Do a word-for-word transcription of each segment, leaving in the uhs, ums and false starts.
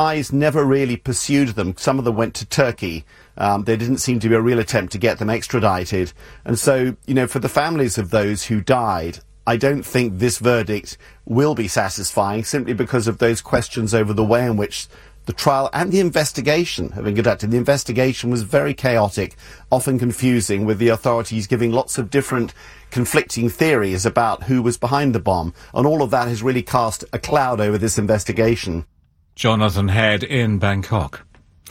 Eyes never really pursued them. Some of them went to Turkey. Um, there didn't seem to be a real attempt to get them extradited. And so, you know, for the families of those who died, I don't think this verdict will be satisfying simply because of those questions over the way in which the trial and the investigation have been conducted. The investigation was very chaotic, often confusing, with the authorities giving lots of different conflicting theories about who was behind the bomb. And all of that has really cast a cloud over this investigation. Jonathan Head in Bangkok.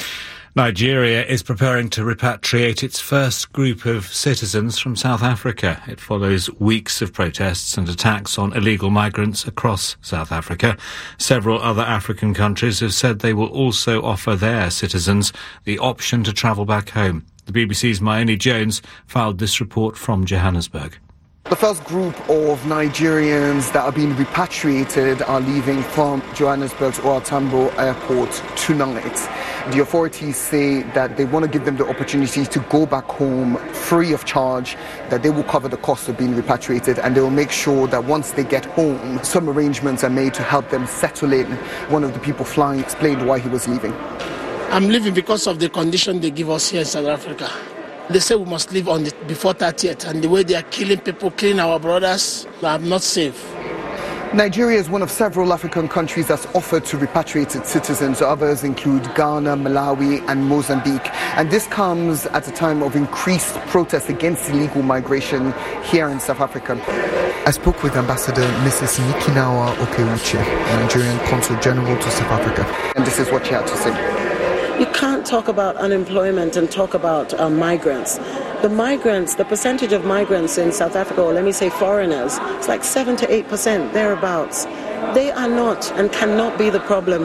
Nigeria is preparing to repatriate its first group of citizens from South Africa. It follows weeks of protests and attacks on illegal migrants across South Africa. Several other African countries have said they will also offer their citizens the option to travel back home. The B B C's Mayeni Jones filed this report from Johannesburg. The first group of Nigerians that are being repatriated are leaving from Johannesburg's O R Tambo Airport tonight. The authorities say that they want to give them the opportunity to go back home free of charge, that they will cover the cost of being repatriated, and they will make sure that once they get home, some arrangements are made to help them settle in. One of the people flying explained why he was leaving. I'm leaving because of the condition they give us here in South Africa. They say we must leave on the, before thirtieth, and the way they are killing people, killing our brothers, I'm not safe. Nigeria is one of several African countries that's offered to repatriate its citizens. Others include Ghana, Malawi and Mozambique. And this comes at a time of increased protests against illegal migration here in South Africa. I spoke with Ambassador Missus Nikinawa Okeuche, Nigerian Consul General to South Africa. And this is what she had to say. You can't talk about unemployment and talk about uh, migrants. The migrants, the percentage of migrants in South Africa, or let me say foreigners, it's like seven to eight percent, thereabouts. They are not and cannot be the problem.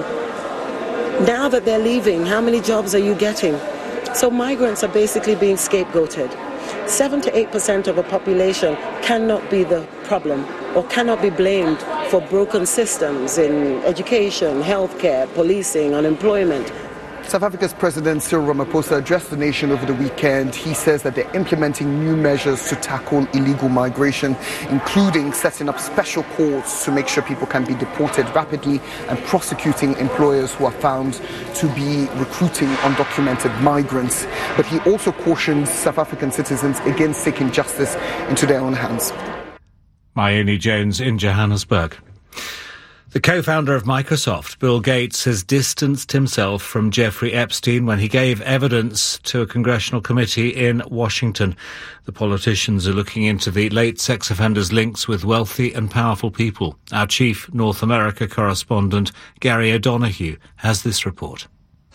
Now that they're leaving, how many jobs are you getting? So migrants are basically being scapegoated. seven to eight percent of a population cannot be the problem or cannot be blamed for broken systems in education, healthcare, policing, unemployment. South Africa's President Cyril Ramaphosa addressed the nation over the weekend. He says that they're implementing new measures to tackle illegal migration, including setting up special courts to make sure people can be deported rapidly and prosecuting employers who are found to be recruiting undocumented migrants. But he also cautions South African citizens against taking justice into their own hands. Mayeni Jones in Johannesburg. The co-founder of Microsoft, Bill Gates, has distanced himself from Jeffrey Epstein when he gave evidence to a congressional committee in Washington. The politicians are looking into the late sex offender's links with wealthy and powerful people. Our chief North America correspondent, Gary O'Donoghue, has this report.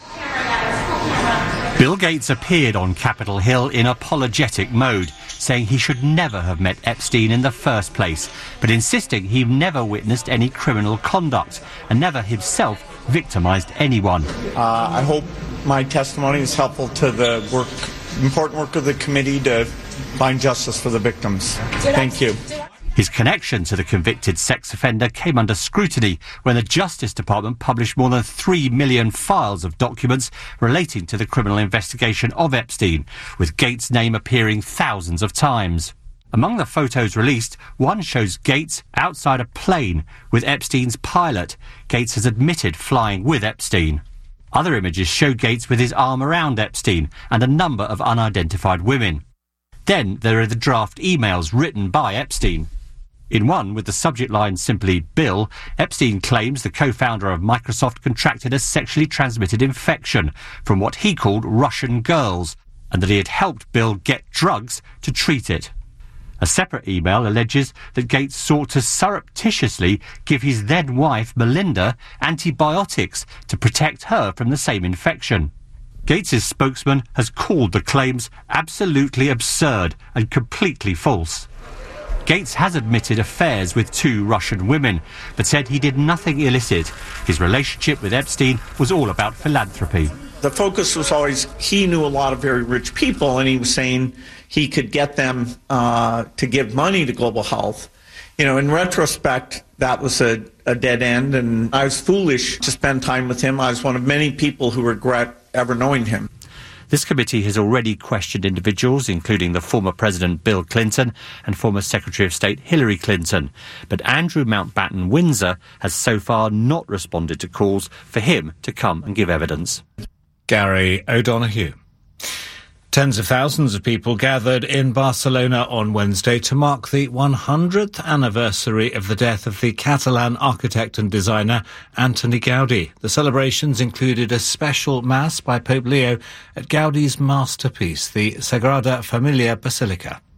Bill Gates appeared on Capitol Hill in apologetic mode, saying he should never have met Epstein in the first place, but insisting he never witnessed any criminal conduct and never himself victimized anyone. Uh, I hope my testimony is helpful to the work, important work of the committee to find justice for the victims. Thank you. His connection to the convicted sex offender came under scrutiny when the Justice Department published more than three million files of documents relating to the criminal investigation of Epstein, with Gates' name appearing thousands of times. Among the photos released, one shows Gates outside a plane with Epstein's pilot. Gates has admitted flying with Epstein. Other images show Gates with his arm around Epstein and a number of unidentified women. Then there are the draft emails written by Epstein. In one, with the subject line simply Bill, Epstein claims the co-founder of Microsoft contracted a sexually transmitted infection from what he called Russian girls, and that he had helped Bill get drugs to treat it. A separate email alleges that Gates sought to surreptitiously give his then-wife, Melinda, antibiotics to protect her from the same infection. Gates' spokesman has called the claims absolutely absurd and completely false. Gates has admitted affairs with two Russian women, but said he did nothing illicit. His relationship with Epstein was all about philanthropy. The focus was always he knew a lot of very rich people, and he was saying he could get them uh, to give money to Global Health. You know, in retrospect, that was a, a dead end, and I was foolish to spend time with him. I was one of many people who regret ever knowing him. This committee has already questioned individuals, including the former President Bill Clinton and former Secretary of State Hillary Clinton. But Andrew Mountbatten Windsor has so far not responded to calls for him to come and give evidence. Gary O'Donoghue. Tens of thousands of people gathered in Barcelona on Wednesday to mark the one hundredth anniversary of the death of the Catalan architect and designer Antoni Gaudi. The celebrations included a special mass by Pope Leo at Gaudi's masterpiece, the Sagrada Familia Basilica.